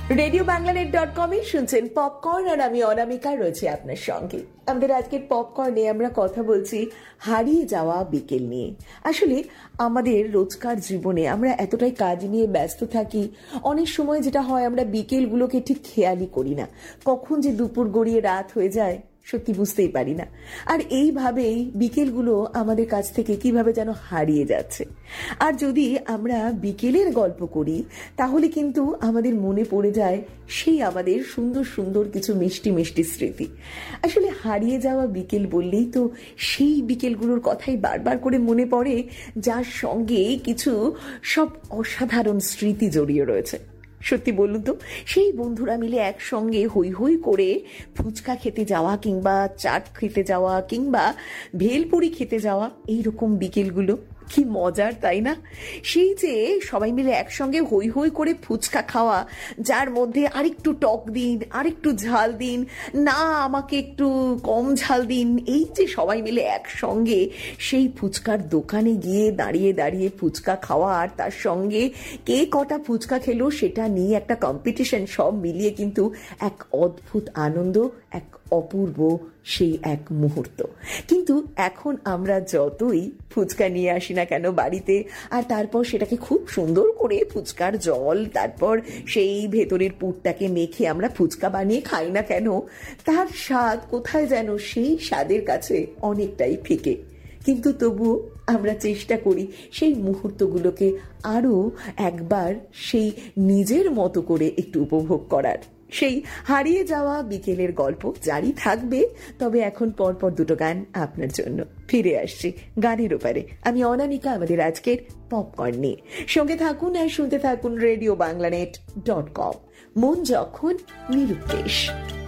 RadioBanglanet.com শুনছেন popcorn, আর আমি অনামিকা রয়েছি আপনার সঙ্গে। আমাদের আজকের পপকর্নে আমরা কথা বলছি হারিয়ে যাওয়া বিকেল নিয়ে। আসলে আমাদের রোজকার জীবনে আমরা এতটাই কাজ নিয়ে ব্যস্ত থাকি, অনেক সময় যেটা হয় আমরা বিকেলগুলোকে ঠিক খেয়ালই করি না, কখন যে দুপুর গড়িয়ে রাত হয়ে যায় সত্যি বুঝতেই পারি না। আর এইভাবেই বিকেলগুলো আমাদের কাছ থেকে কিভাবে যেন হারিয়ে যাচ্ছে। আর যদি আমরা বিকেলের গল্প করি তাহলে কিন্তু আমাদের মনে পড়ে যায় সেই আমাদের সুন্দর সুন্দর কিছু মিষ্টি মিষ্টি স্মৃতি। আসলে হারিয়ে যাওয়া বিকেল বললেই তো সেই বিকেলগুলোর কথাই বারবার করে মনে পড়ে, যার সঙ্গে কিছু সব অসাধারণ স্মৃতি জড়িয়ে রয়েছে। সত্যি বলুন তো, সেই বন্ধুরা মিলে একসঙ্গে হই হই করে ফুচকা খেতে যাওয়া কিংবা চাট খেতে যাওয়া কিংবা ভেলপুরি খেতে যাওয়া, এইরকম বিকেলগুলো কি মজার, তাই না? সেই যে সবাই মিলে একসঙ্গে হই হই করে ফুচকা খাওয়া, যার মধ্যে আরেকটু টক দিন, আরেকটু ঝাল দিন, না আমাকে একটু কম ঝাল দিন, এই যে সবাই মিলে একসঙ্গে সেই ফুচকার দোকানে গিয়ে দাঁড়িয়ে দাঁড়িয়ে ফুচকা খাওয়া, আর তার সঙ্গে কে কটা ফুচকা খেলো সেটা নিয়ে একটা কম্পিটিশন, সব মিলিয়ে কিন্তু এক অদ্ভুত আনন্দ, এক অপূর্ব সেই এক মুহূর্ত। কিন্তু এখন আমরা যতই ফুচকা নিয়ে আসি না কেন বাড়িতে, আর তারপর সেটাকে খুব সুন্দর করে ফুচকার জল, তারপর সেই ভেতরের পুরটাকে মেখে আমরা ফুচকা বানিয়ে খাই না কেন, তার স্বাদ কোথায় যেন সেই স্বাদের কাছে অনেকটাই ফিকে। কিন্তু তবুও আমরা চেষ্টা করি সেই মুহূর্তগুলোকে আরও একবার সেই নিজের মতো করে একটু উপভোগ করার। সেই হারিয়ে যাওয়া বিকেলের গল্প জারি থাকবে, তবে এখন পরপর দুটো গান আপনার জন্য। ফিরে আসছি গানের ওপারে, আমি অনামিকা, আমাদের আজকের পপকর্ন নিয়ে। সঙ্গে থাকুন আর শুনতে থাকুন RadioBanglanet.com। মন যখন নিরুদ্দেশ।